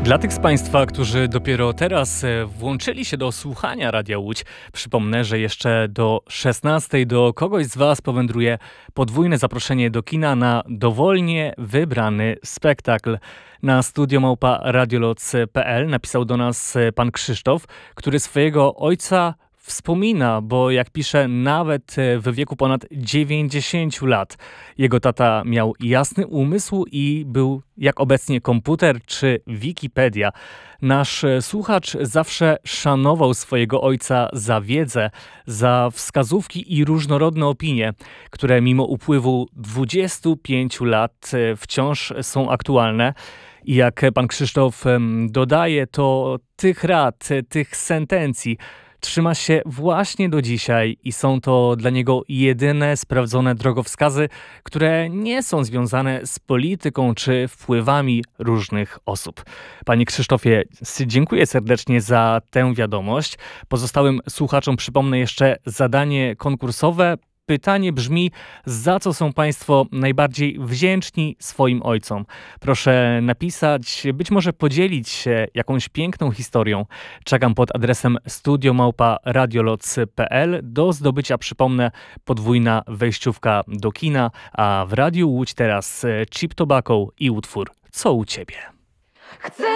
Dla tych z Państwa, którzy dopiero teraz włączyli się do słuchania Radia Łódź, przypomnę, że jeszcze do 16 do kogoś z Was powędruje podwójne zaproszenie do kina na dowolnie wybrany spektakl. Na studio@radioloc.pl napisał do nas pan Krzysztof, który swojego ojca wspomina, bo jak pisze, nawet w wieku ponad 90 lat. Jego tata miał jasny umysł i był jak obecnie komputer czy Wikipedia. Nasz słuchacz zawsze szanował swojego ojca za wiedzę, za wskazówki i różnorodne opinie, które mimo upływu 25 lat wciąż są aktualne. I jak pan Krzysztof dodaje, to tych rad, tych sentencji trzyma się właśnie do dzisiaj i są to dla niego jedyne sprawdzone drogowskazy, które nie są związane z polityką czy wpływami różnych osób. Panie Krzysztofie, dziękuję serdecznie za tę wiadomość. Pozostałym słuchaczom przypomnę jeszcze zadanie konkursowe. Pytanie brzmi, za co są Państwo najbardziej wdzięczni swoim ojcom? Proszę napisać, być może podzielić się jakąś piękną historią. Czekam pod adresem studio@radioloc.pl. Do zdobycia, przypomnę, podwójna wejściówka do kina, a w Radiu Łódź teraz Cheap Tobacco i utwór Co u Ciebie? Chcę